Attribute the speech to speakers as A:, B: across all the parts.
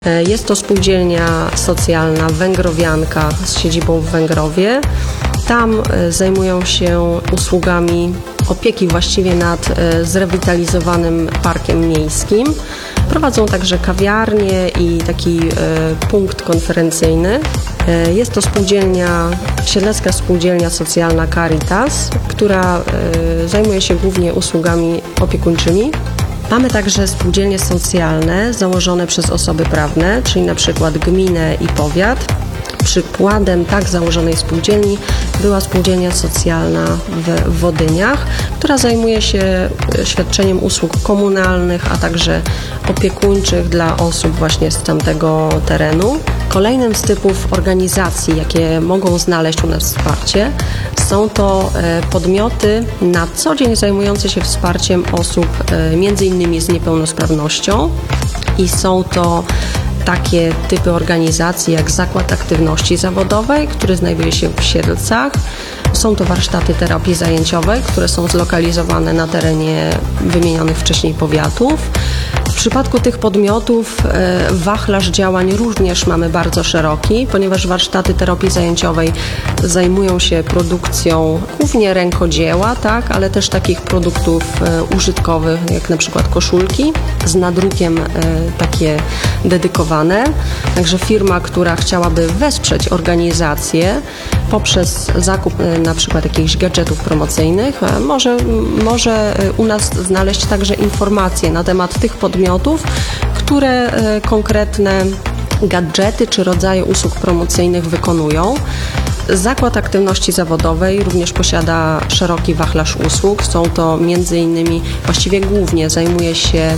A: Jest to spółdzielnia socjalna Węgrowianka z siedzibą w Węgrowie. Tam zajmują się usługami opieki właściwie nad zrewitalizowanym parkiem miejskim. Prowadzą także kawiarnię i taki punkt konferencyjny. Jest to Siedlecka Spółdzielnia Socjalna Caritas, która zajmuje się głównie usługami opiekuńczymi. Mamy także spółdzielnie socjalne założone przez osoby prawne, czyli na przykład gminę i powiat. Przykładem tak założonej spółdzielni była spółdzielnia socjalna w Wodyniach, która zajmuje się świadczeniem usług komunalnych, a także opiekuńczych dla osób właśnie z tamtego terenu. Kolejnym z typów organizacji, jakie mogą znaleźć u nas wsparcie, są to podmioty na co dzień zajmujące się wsparciem osób m.in. z niepełnosprawnością i są to takie typy organizacji jak Zakład Aktywności Zawodowej, który znajduje się w Siedlcach. Są to warsztaty terapii zajęciowej, które są zlokalizowane na terenie wymienionych wcześniej powiatów. W przypadku tych podmiotów wachlarz działań również mamy bardzo szeroki, ponieważ warsztaty terapii zajęciowej zajmują się produkcją głównie rękodzieła, tak, ale też takich produktów użytkowych, jak na przykład koszulki z nadrukiem takie dedykowane. Także firma, która chciałaby wesprzeć organizację poprzez zakup na przykład jakichś gadżetów promocyjnych, może u nas znaleźć także informacje na temat tych podmiotów, które konkretne gadżety czy rodzaje usług promocyjnych wykonują. Zakład Aktywności Zawodowej również posiada szeroki wachlarz usług. Są to m.in. właściwie głównie zajmuje się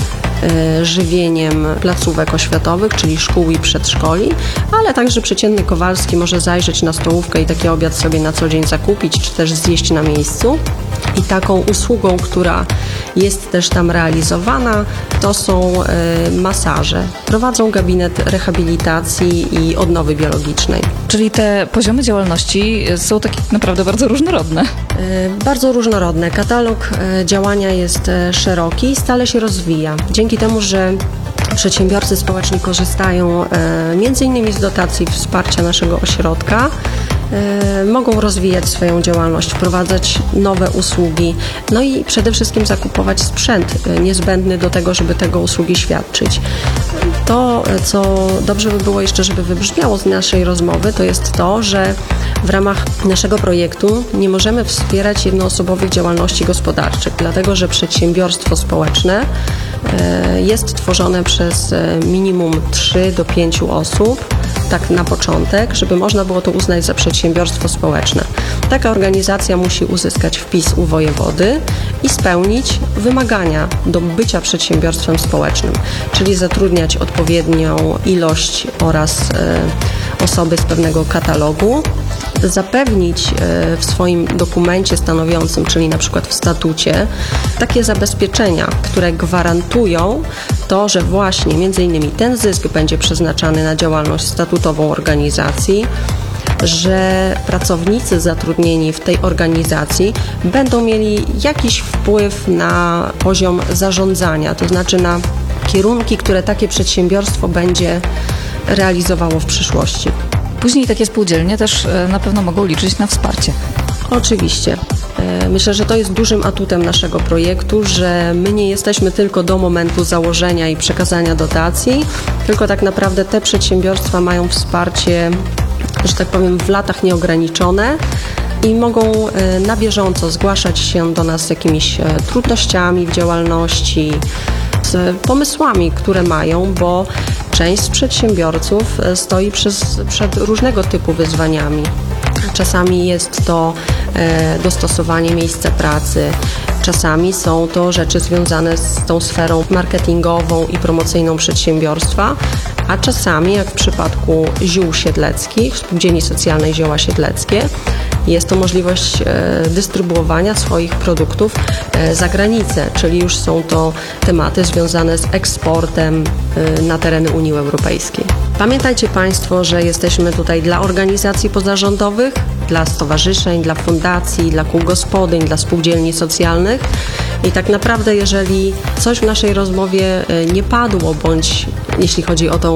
A: żywieniem placówek oświatowych, czyli szkół i przedszkoli, ale także przeciętny Kowalski może zajrzeć na stołówkę i taki obiad sobie na co dzień zakupić, czy też zjeść na miejscu. I taką usługą, która jest też tam realizowana, to są masaże. Prowadzą gabinet rehabilitacji i odnowy biologicznej.
B: Czyli te poziomy działalności są takie naprawdę bardzo różnorodne.
A: Bardzo różnorodne. Katalog działania jest szeroki i stale się rozwija. Dzięki temu, że przedsiębiorcy społeczni korzystają m.in. z dotacji wsparcia naszego ośrodka, mogą rozwijać swoją działalność, wprowadzać nowe usługi, no i przede wszystkim zakupować sprzęt niezbędny do tego, żeby tego usługi świadczyć. To, co dobrze by było jeszcze, żeby wybrzmiało z naszej rozmowy, to jest to, że w ramach naszego projektu nie możemy wspierać jednoosobowych działalności gospodarczych, dlatego że przedsiębiorstwo społeczne jest tworzone przez minimum 3 do 5 osób, tak na początek, żeby można było to uznać za przedsiębiorstwo społeczne. Taka organizacja musi uzyskać wpis u wojewody i spełnić wymagania do bycia przedsiębiorstwem społecznym, czyli zatrudniać odpowiednią ilość oraz osoby z pewnego katalogu, zapewnić w swoim dokumencie stanowiącym, czyli na przykład w statucie, takie zabezpieczenia, które gwarantują to, że właśnie między innymi ten zysk będzie przeznaczany na działalność statutową organizacji, że pracownicy zatrudnieni w tej organizacji będą mieli jakiś wpływ na poziom zarządzania, to znaczy na kierunki, które takie przedsiębiorstwo będzie realizowało w przyszłości.
B: Później takie spółdzielnie też na pewno mogą liczyć na wsparcie.
A: Oczywiście. Myślę, że to jest dużym atutem naszego projektu, że my nie jesteśmy tylko do momentu założenia i przekazania dotacji, tylko tak naprawdę te przedsiębiorstwa mają wsparcie, że tak powiem, w latach nieograniczone i mogą na bieżąco zgłaszać się do nas z jakimiś trudnościami w działalności, z pomysłami, które mają, bo część z przedsiębiorców stoi przed różnego typu wyzwaniami. Czasami jest to dostosowanie miejsca pracy, czasami są to rzeczy związane z tą sferą marketingową i promocyjną przedsiębiorstwa, a czasami, jak w przypadku ziół siedleckich, Spółdzielni Socjalnej Zioła Siedleckie, jest to możliwość dystrybuowania swoich produktów za granicę, czyli już są to tematy związane z eksportem na tereny Unii Europejskiej. Pamiętajcie Państwo, że jesteśmy tutaj dla organizacji pozarządowych, dla stowarzyszeń, dla fundacji, dla kół gospodyń, dla spółdzielni socjalnych i tak naprawdę jeżeli coś w naszej rozmowie nie padło, bądź jeśli chodzi o tą